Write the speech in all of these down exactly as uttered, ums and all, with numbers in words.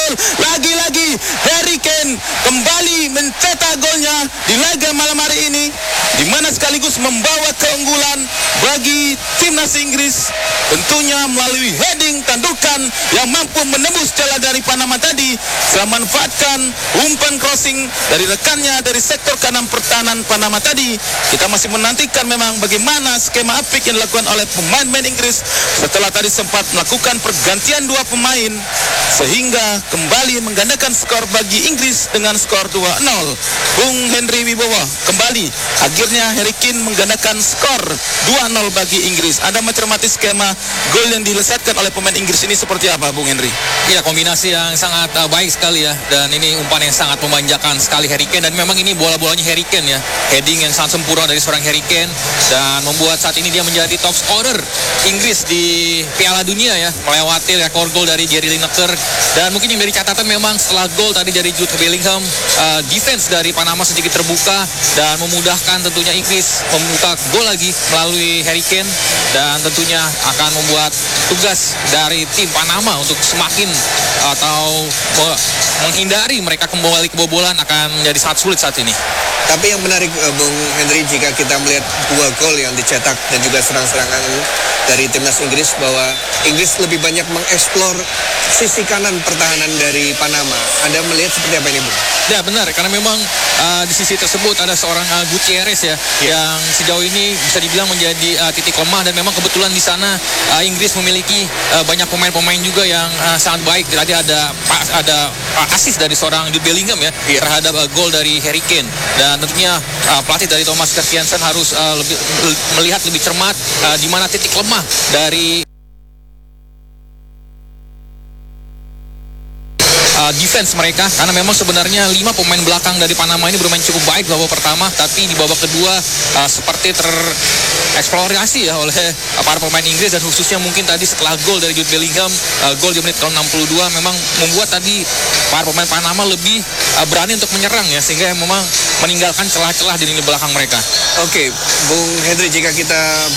gol. Lagi-lagi Harry Kane kembali mencetak golnya di laga malam hari ini, di mana sekaligus membawa keunggulan bagi timnas Inggris, tentunya melalui heading tandukan yang mampu menembus celah dari Panama tadi setelah memanfaatkan umpan crossing dari rekannya dari sektor kanan pertahanan Panama tadi. Kita masih menantikan memang bagaimana skema apik yang dilakukan oleh pemain-pemain Inggris setelah tadi sempat melakukan pergantian dua pemain sehingga kembali menggandakan skor bagi Inggris dengan skor dua nol. Bung Henry Wibowo, kembali akhirnya Harry Kane menggandakan skor dua nol bagi Inggris. Anda mencermati skema gol yang dilesatkan oleh pemain Inggris ini seperti apa, Bung Henry? Iya, kombinasi yang sangat uh, baik sekali ya, dan ini umpan yang sangat memanjakan sekali Harry Kane, dan memang ini bola-bolanya Harry Kane ya, heading yang sangat sempurna dari seorang Harry Kane dan membuat saat ini dia menjadi top scorer Inggris di Piala Dunia ya, melewati rekor gol dari Gary Lineker. Dan mungkin yang dari catatan memang setelah gol tadi dari Jude Bellingham, uh, defense dari Panama sedikit terbuka dan memudahkan tentunya Inggris membuka gol lagi melalui Harry Kane, dan tentunya akan membuat tugas dari tim Panama untuk semakin atau me- menghindari mereka kembali kebobolan akan menjadi sangat sulit saat ini. Tapi yang menarik uh, Bung Henry, jika kita melihat dua gol yang dicetak dan juga serang-serangan dari timnas Inggris, bahwa Inggris lebih banyak mengeksplor sisi kanan pertahanan dari Panama. Anda melihat seperti apa ini, Bung? Ya benar, karena memang uh, di sisi tersebut ada seorang uh, Gutierrez ya, yeah. yang sejauh ini bisa dibilang menjadi uh, titik lemah, dan memang kebetulan di sana uh, Inggris memiliki uh, banyak pemain-pemain juga yang uh, sangat baik. Tadi ada ada uh, asis dari seorang Jude Bellingham ya, yeah. terhadap uh, gol dari Harry Kane, dan tentunya uh, pelatih dari Thomas Christiansen harus uh, lebih melihat lebih cermat uh, di mana titik lemah dari Uh, defense mereka, karena memang sebenarnya lima pemain belakang dari Panama ini bermain cukup baik di babak pertama, tapi di babak kedua uh, seperti tereksplorasi ya oleh uh, para pemain Inggris, dan khususnya mungkin tadi setelah gol dari Jude Bellingham, uh, gol di menit ke enam puluh dua memang membuat tadi para pemain Panama lebih uh, berani untuk menyerang ya, sehingga memang meninggalkan celah-celah di lini belakang mereka. Oke, Bung Henry, jika kita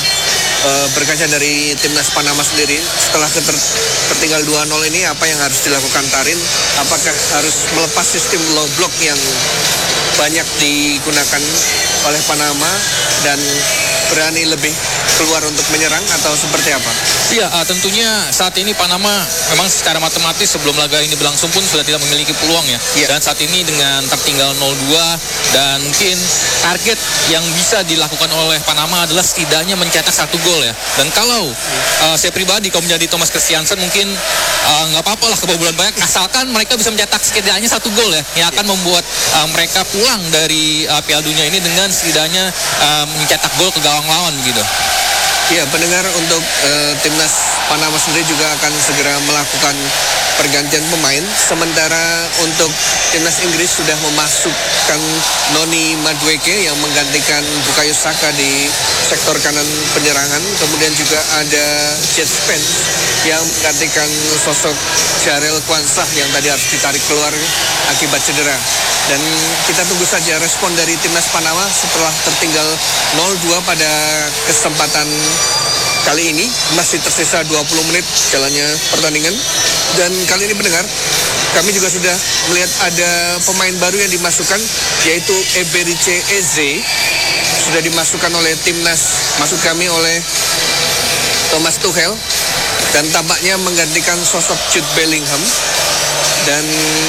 uh, berkaca dari timnas Panama sendiri, setelah keter- tertinggal dua nol ini, apa yang harus dilakukan Tarin? Apakah harus melepas sistem low block yang banyak digunakan oleh Panama dan berani lebih keluar untuk menyerang, atau seperti apa? Iya, uh, tentunya saat ini Panama memang secara matematis sebelum laga ini berlangsung pun sudah tidak memiliki peluang ya. Yeah. Dan saat ini dengan tertinggal nol dua, dan mungkin target yang bisa dilakukan oleh Panama adalah setidaknya mencetak satu gol ya. Dan kalau uh, saya pribadi, kalau menjadi Thomas Christiansen, mungkin nggak uh, apa-apa lah kebobolan banyak, asalkan mereka bisa mencetak setidaknya satu gol ya, yang akan membuat uh, mereka pulang dari uh, Piala Dunia ini dengan setidaknya uh, mencetak gol ke gawang lawan begitu. Ya, pendengar, untuk uh, timnas Panama sendiri juga akan segera melakukan pergantian pemain. Sementara untuk timnas Inggris sudah memasukkan Noni Madueke yang menggantikan Bukayo Saka di sektor kanan penyerangan. Kemudian juga ada Jet Spence yang menggantikan sosok Jarell Quansah yang tadi harus ditarik keluar akibat cedera. Dan kita tunggu saja respon dari timnas Panama setelah tertinggal nol dua pada kesempatan kali ini. Masih tersisa dua puluh menit jalannya pertandingan. Dan kali ini pendengar, kami juga sudah melihat ada pemain baru yang dimasukkan, yaitu Eberice Eze. Sudah dimasukkan oleh timnas, maksud kami oleh Thomas Tuchel, dan tampaknya menggantikan sosok Jude Bellingham. Dan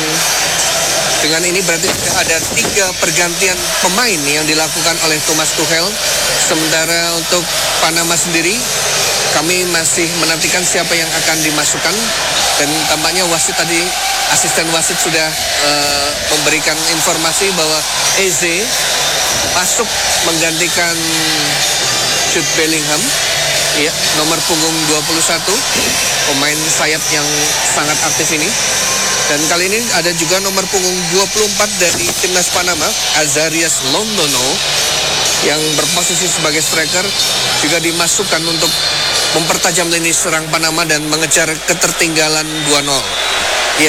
dengan ini berarti ada tiga pergantian pemain yang dilakukan oleh Thomas Tuchel. Sementara untuk Panama sendiri, kami masih menantikan siapa yang akan dimasukkan. Dan tampaknya wasit tadi, asisten wasit sudah uh, memberikan informasi bahwa Eze masuk menggantikan Jude Bellingham. Ya, nomor punggung dua puluh satu, pemain sayap yang sangat aktif ini. Dan kali ini ada juga nomor punggung dua puluh empat dari timnas Panama, Azarias Londono, yang berposisi sebagai striker, juga dimasukkan untuk mempertajam lini serang Panama dan mengejar ketertinggalan dua nol. Ya,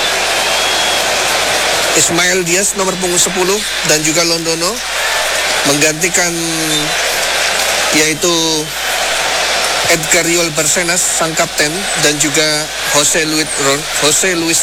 Ismail Diaz nomor punggung sepuluh dan juga Londono menggantikan, yaitu Edgar Yol Bersenas sang kapten, dan juga Jose Luis Jose Luis